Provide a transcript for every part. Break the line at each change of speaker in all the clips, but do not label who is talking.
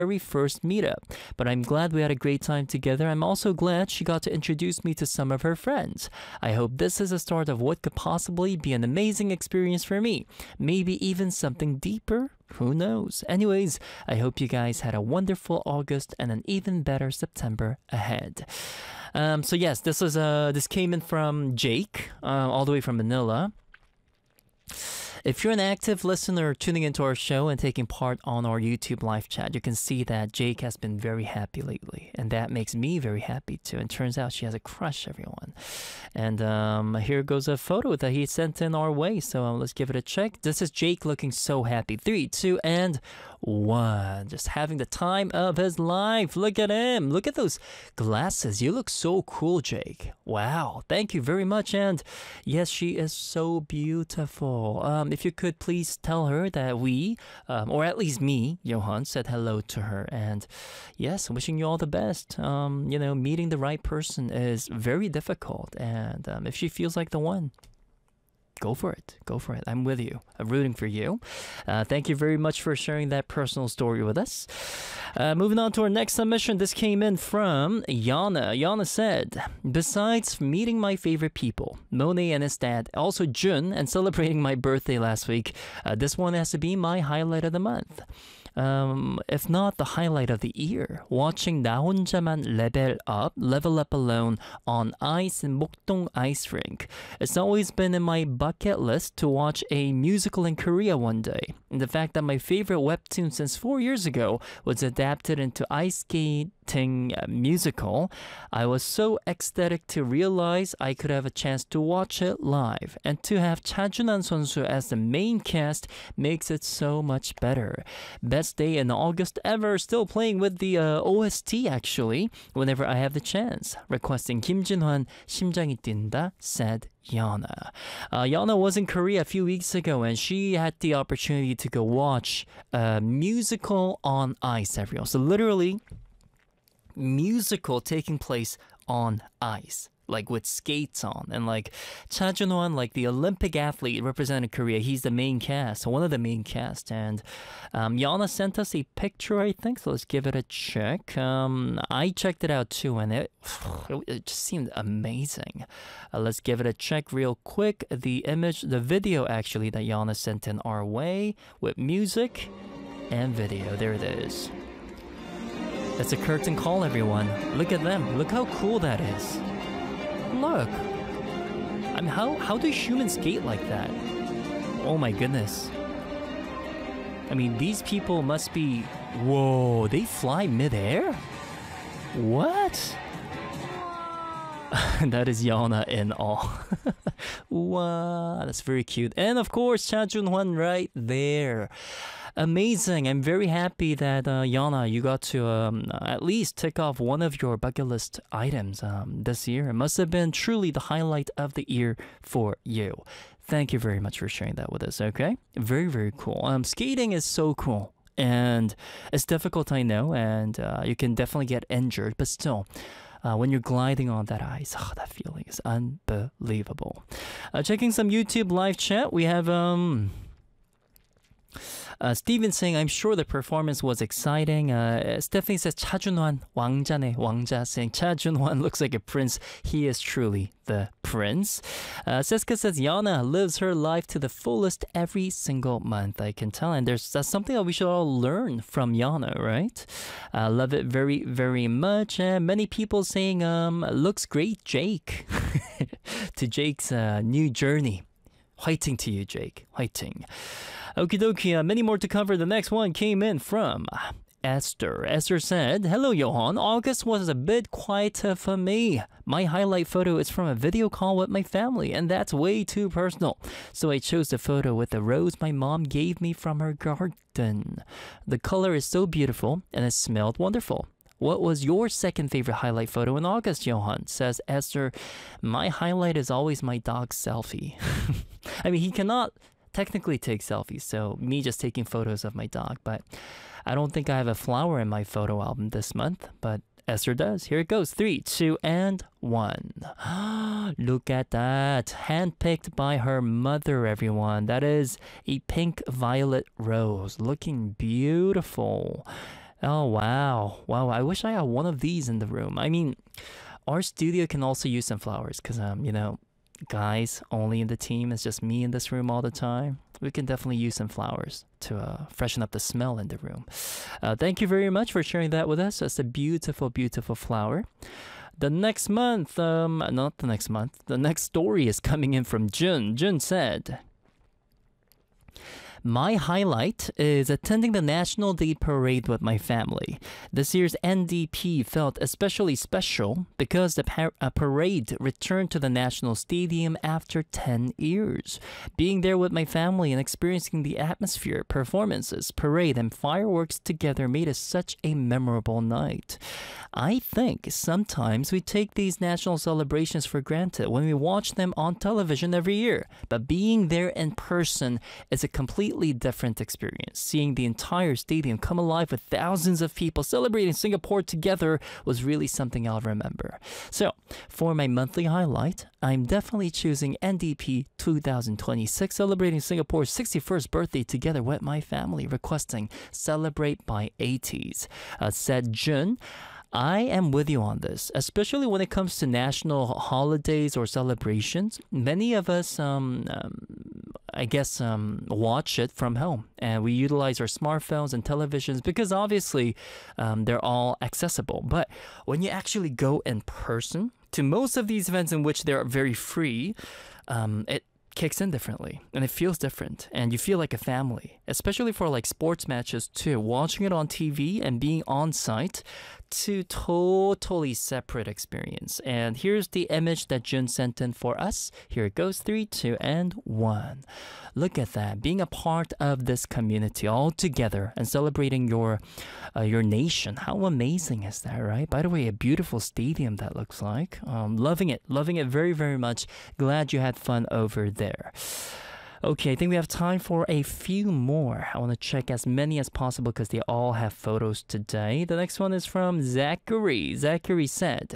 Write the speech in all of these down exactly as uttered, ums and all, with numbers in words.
very first meetup, but I'm glad we had a great time together. I'm also glad she got to introduce me to some of her friends. I hope this is the start of what could possibly be an amazing experience for me. Maybe even something deeper? Who knows? Anyways, I hope you guys had a wonderful August and an even better September ahead. Um, so yes, this was uh, this came in from Jake, uh, all the way from Manila. If you're an active listener tuning into our show and taking part on our YouTube live chat, you can see that Jake has been very happy lately. And that makes me very happy too. And turns out she has a crush, everyone. And um, here goes a photo that he sent in our way. So um, let's give it a check. This is Jake looking so happy. Three, two, and one. Just having the time of his life. Look at him. Look at those glasses. You look so cool, Jake. Wow. Thank you very much. And yes, she is so beautiful. Um, if you could please tell her that we, um, or at least me, Johan, said hello to her. And yes, wishing you all the best. Um, you know, meeting the right person is very difficult. And um, if she feels like the one, go for it. Go for it. I'm with you. I'm rooting for you. Uh, thank you very much for sharing that personal story with us. Uh, moving on to our next submission. This came in from Yana. Yana said, besides meeting my favorite people, Monet and his dad, also Jun, and celebrating my birthday last week, uh, this one has to be my highlight of the month. Um, if not the highlight of the year, watching 나 혼자만 level up, level up alone on ice in Mokdong Ice Rink. It's always been in my bucket list to watch a musical in Korea one day. And the fact that my favorite webtoon since four years ago was adapted into ice skating musical, I was so ecstatic to realize I could have a chance to watch it live. And to have Cha Jun-han 선수 as the main cast makes it so much better. Best day in August ever, still playing with the uh, O S T actually, whenever I have the chance. Requesting Kim Jin-hwan, 심장이 뛴다, said Yana. Uh, Yana was in Korea a few weeks ago and she had the opportunity to go watch a musical on ice, everyone. So literally, musical taking place on ice, like with skates on. And like Cha Jun-hwan, like the Olympic athlete representing Korea, he's the main cast, one of the main cast. And um, Yana sent us a picture, I think, so let's give it a check. Um, I checked it out too, and it, it just seemed amazing. Uh, let's give it a check real quick. The image, the video actually that Yana sent in our way with music and video. There it is. That's a curtain call, everyone. Look at them. Look how cool that is. Look. I mean, how, how do humans skate like that? Oh my goodness. I mean, these people must be... Whoa, they fly mid-air? What? That is Yana in awe. Wow, that's very cute. And of course, Cha Jun-hwan right there. Amazing. I'm very happy that uh, Yana, you got to um, at least tick off one of your bucket list items um, this year. It must have been truly the highlight of the year for you. Thank you very much for sharing that with us, okay? Very, very cool. Um, skating is so cool. And it's difficult, I know, and uh, you can definitely get injured, but still, Uh, when you're gliding on that ice, oh, that feeling is unbelievable. Uh, checking some YouTube live chat, we have um, uh, Steven saying, I'm sure the performance was exciting. Uh, Stephanie says, Cha Jun-hwan, 왕자네, 왕자, saying Cha Jun-hwan looks like a prince. He is truly the prince. Uh, Seska says, Yana lives her life to the fullest every single month, I can tell. And there's that's something that we should all learn from Yana, right? I uh, love it very, very much. And many people saying, um, looks great, Jake. To Jake's uh, new journey. Whiting to you, Jake. Whiting. Okie dokie, uh, many more to cover. The next one came in from Esther. Esther said, hello, Johan. August was a bit quieter for me. My highlight photo is from a video call with my family, and that's way too personal. So I chose the photo with the rose my mom gave me from her garden. The color is so beautiful, and it smelled wonderful. What was your second favorite highlight photo in August, Johan? Says Esther, my highlight is always my dog's selfie. I mean, he cannot technically take selfies, so me just taking photos of my dog, but I don't think I have a flower in my photo album this month, but Esther does. Here it goes. Three, two, and one. Look at that. Handpicked by her mother, everyone. That is a pink violet rose. Looking beautiful. Oh, wow. Wow, I wish I had one of these in the room. I mean, our studio can also use some flowers because, um, you know, guys only in the team. It's just me in this room all the time. We can definitely use some flowers to uh, freshen up the smell in the room. Uh, thank you very much for sharing that with us. That's a beautiful, beautiful flower. The next month, um, not the next month, the next story is coming in from Jun. Jun said, my highlight is attending the National Day Parade with my family. This year's N D P felt especially special because the par- uh, parade returned to the National Stadium after ten years. Being there with my family and experiencing the atmosphere, performances, parade, and fireworks together made it such a memorable night. I think sometimes we take these national celebrations for granted when we watch them on television every year, but being there in person is a completely different experience. Seeing the entire stadium come alive with thousands of people celebrating Singapore together was really something I'll remember. So, for my monthly highlight, I'm definitely choosing N D P twenty twenty-six, celebrating Singapore's sixty-first birthday together with my family, requesting Celebrate by eighties. Uh, said Jun, I am with you on this, especially when it comes to national holidays or celebrations. Many of us, um, um, I guess, um, watch it from home, and we utilize our smartphones and televisions because obviously um, they're all accessible. But when you actually go in person to most of these events in which they're very free, um, it kicks in differently and it feels different and you feel like a family, especially for like sports matches too. Watching it on T V and being on site, two totally separate experience. And here's the image that Jun sent in for us. Here it goes, three, two, and one. Look at that, being a part of this community all together and celebrating your uh, your nation. How amazing is that, right? By the way, a beautiful stadium that looks like. Um, loving it, loving it very, very much. Glad you had fun over there. Okay, I think we have time for a few more. I want to check as many as possible because they all have photos today. The next one is from Zachary. Zachary said,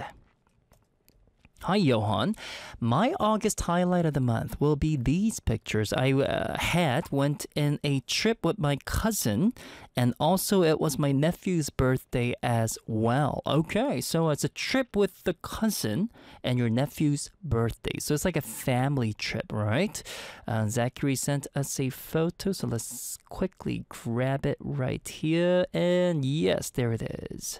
hi, Johan. My August highlight of the month will be these pictures. I uh, had went in a trip with my cousin, and also it was my nephew's birthday as well. Okay, so it's a trip with the cousin and your nephew's birthday. So it's like a family trip, right? Uh, Zachary sent us a photo, so let's quickly grab it right here. And yes, there it is.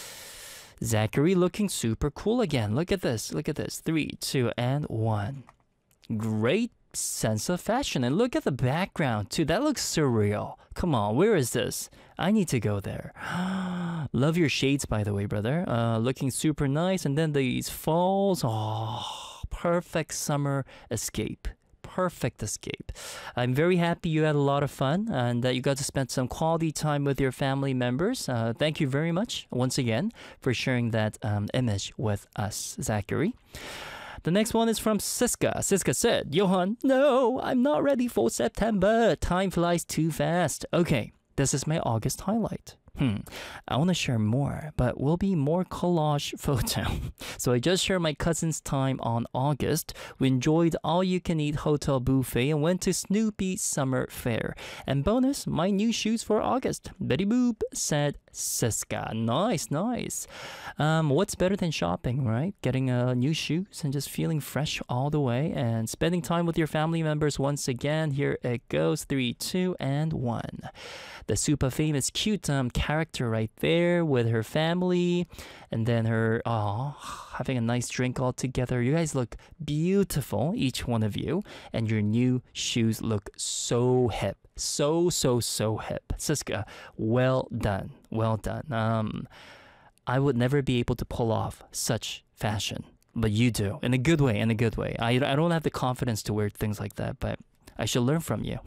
Zachary looking super cool again. Look at this. Look at this. Three, two, and one. Great sense of fashion. And look at the background, too. That looks surreal. Come on, where is this? I need to go there. Love your shades, by the way, brother. Uh, looking super nice. And then these falls. Oh, perfect summer escape. Perfect escape. I'm very happy you had a lot of fun and that you got to spend some quality time with your family members. Uh, thank you very much once again for sharing that um, image with us, Zachary. The next one is from Siska. Siska said, Johan, no, I'm not ready for September. Time flies too fast. Okay, this is my August highlight. Hmm, I want to share more, but will be more collage photo. So I just shared my cousin's time on August. We enjoyed all-you-can-eat hotel buffet and went to Snoopy Summer Fair. And bonus, my new shoes for August. Betty Boop, said Siska. Nice, nice. Um, what's better than shopping, right? Getting uh, new shoes and just feeling fresh all the way and spending time with your family members once again. Here it goes, three, two, and one. The super famous cute um, character right there with her family and then her oh, having a nice drink all together. You guys look beautiful, each one of you, and your new shoes look so hip. So, so, so hip. Siska, well done. Well done. Um, I would never be able to pull off such fashion, but you do, in a good way, in a good way. I, I don't have the confidence to wear things like that, but I should learn from you.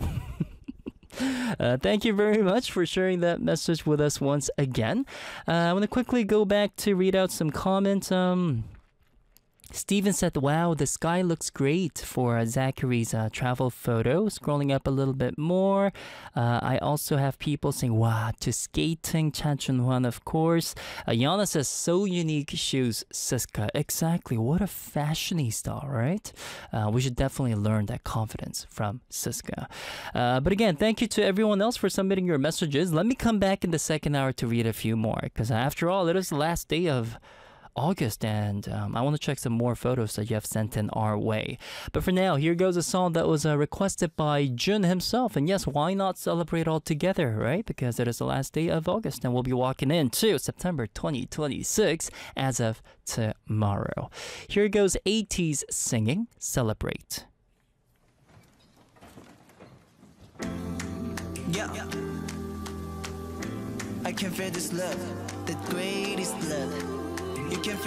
Uh, thank you very much for sharing that message with us once again. Uh, I want to quickly go back to read out some comments. Um, Steven said, wow, the sky looks great for Zachary's uh, travel photo. Scrolling up a little bit more. Uh, I also have people saying, wow, to skating, Chan Chun-hwan, of course. Uh, Yana says, so unique shoes, Siska. Exactly. What a fashionista, right? Uh, we should definitely learn that confidence from Siska. Uh, but again, thank you to everyone else for submitting your messages. Let me come back in the second hour to read a few more. Because after all, it is the last day of August, and um, I want to check some more photos that you have sent in our way. But for now, here goes a song that was uh, requested by Jun himself. And yes, why not celebrate all together, right? Because it is the last day of August, and we'll be walking into September twenty twenty-six as of tomorrow. Here goes ATEEZ singing Celebrate.
Yeah, I can feel this love, the greatest love. You can feel